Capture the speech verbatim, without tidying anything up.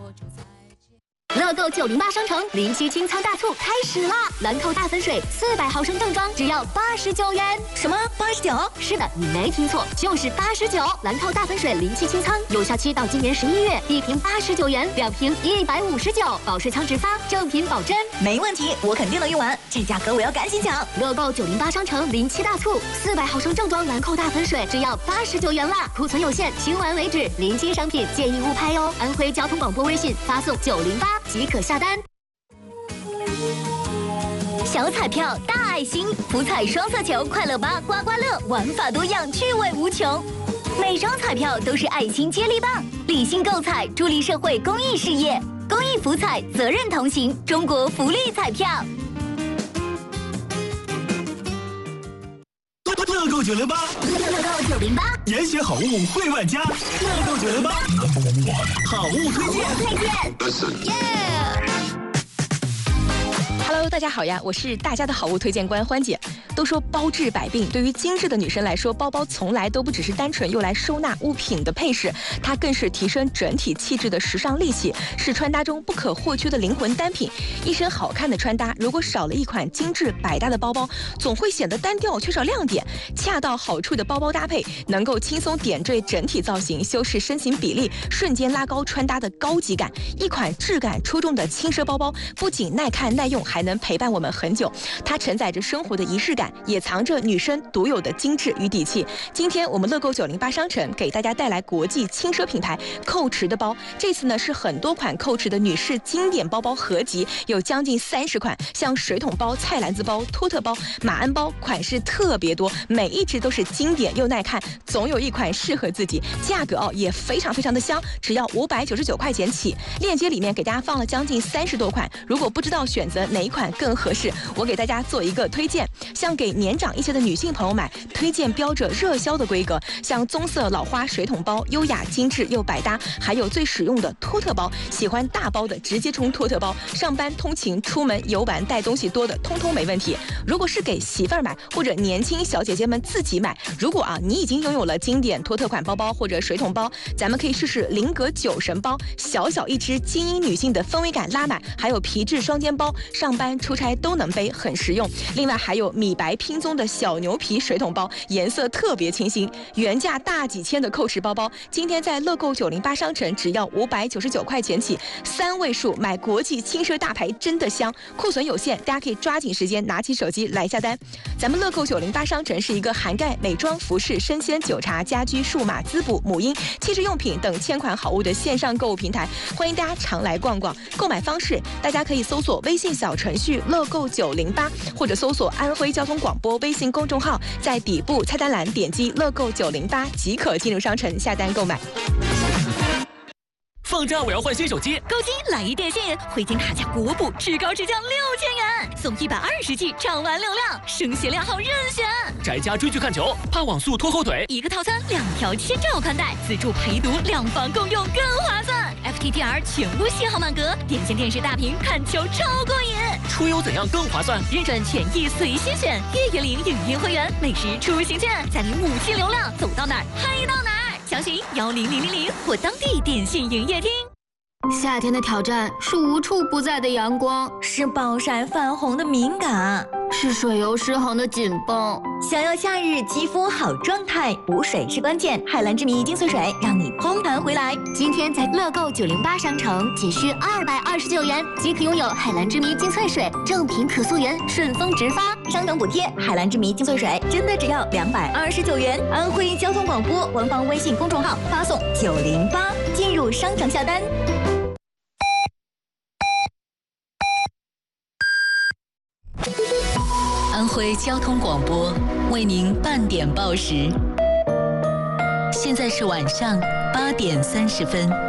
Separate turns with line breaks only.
乐购九零八商城临期清仓大促开始啦！兰蔻大粉水四百毫升正装只要八十九元。
什么八十九？
是的，你没听错，就是八十九。兰蔻大粉水临期清仓，有效期到今年十一月，一瓶八十九元，两瓶一百五十九，保税仓直发，正品保真。
没问题，我肯定能用完，这价格我要赶紧抢！
乐购九零八商城临期大促，四百毫升正装兰蔻大粉水只要八十九元啦，库存有限，清完为止，临期商品建议勿拍哦。安徽交通广播微信发送九零八即可下单。
小彩票大爱心，福彩双色球快乐吧刮刮乐，玩法多样，趣味无穷。每张彩票都是爱心接力棒，理性购彩，助力社会公益事业。公益福彩，责任同行，中国福利彩票。
乐购九零八，
乐购九零八，
严选好物惠万家。乐购九零八，好物推荐。
推荐。耶。
Hello， 大家好呀，我是大家的好物推荐官欢姐。都说包治百病，对于精致的女生来说，包包从来都不只是单纯用来收纳物品的配饰，它更是提升整体气质的时尚利器，是穿搭中不可或缺的灵魂单品。一身好看的穿搭，如果少了一款精致百搭的包包，总会显得单调，缺少亮点。恰到好处的包包搭配，能够轻松点缀整体造型，修饰身形比例，瞬间拉高穿搭的高级感。一款质感出众的轻奢包包，不仅耐看耐用，还能陪伴我们很久。它承载着生活的仪式感，也藏着女生独有的精致与底气。今天我们乐购九零八商城给大家带来国际轻奢品牌蔻驰的包，这次呢是很多款蔻驰的女士经典包包合集，有将近三十款，像水桶包、菜篮子包、托特包、马鞍包，款式特别多，每一只都是经典又耐看，总有一款适合自己。价格哦也非常非常的香，只要五百九十九块钱起。链接里面给大家放了将近三十多款，如果不知道选择哪一款更合适，我给大家做一个推荐。像给年长一些的女性朋友买，推荐标着热销的规格，像棕色老花水桶包，优雅精致又百搭，还有最实用的托特包，喜欢大包的直接冲托特包，上班通勤出门游玩带东西多的通通没问题。如果是给媳妇儿买或者年轻小姐姐们自己买，如果啊你已经拥有了经典托特款包包或者水桶包，咱们可以试试菱格酒神包，小小一只，精英女性的氛围感拉满，还有皮质双肩包，上班出差都能背，很实用。另外还有米白拼棕的小牛皮水桶包，颜色特别清新，原价大几千的蔻驰包包，今天在乐购九零八商城只要五百九十九块钱起，三位数买国际轻奢大牌真的香，库存有限，大家可以抓紧时间拿起手机来下单。咱们乐购九零八商城是一个涵盖美妆、服饰、生鲜、酒茶、家居、数码、滋补、母婴、汽车用品等千款好物的线上购物平台，欢迎大家常来逛逛。购买方式，大家可以搜索微信小程序乐购九零八，或者搜索安徽交通广播微信公众号，在底部菜单栏点击乐购九零八即可进入商城下单购买。
放假我要换新手机，
购机来一电信，回金卡价国补，至高至降六千元，送一百二十 G 畅玩流量，声协量号任选。
宅家追剧看球，怕网速拖后腿，
一个套餐两条千兆宽带，自助陪读，两房共用更划算。F T T R 全部信号满格，点线电视大屏看球超过瘾。
出游怎样更划算？
日转权益随心选，月月领影音会员，每时出行券，再领五 G 流量，走到哪儿嗨到哪儿。详询幺零零零零或当地电信营业厅。
夏天的挑战是无处不在的阳光，
是暴晒泛红的敏感，
是水油失衡的紧绷。
想要夏日肌肤好状态，补水是关键。海蓝之谜精粹水让你蓬弹回来。
今天在乐购九零八商城仅需二百二十九元即可拥有海蓝之谜精粹水，正品可溯源，顺丰直发，
商城补贴。海蓝之谜精粹水真的只要两百二十九元。安徽交通广播官方微信公众号发送九零八进入商城下单。
安徽交通广播为您半点报时，现在是晚上八点三十分。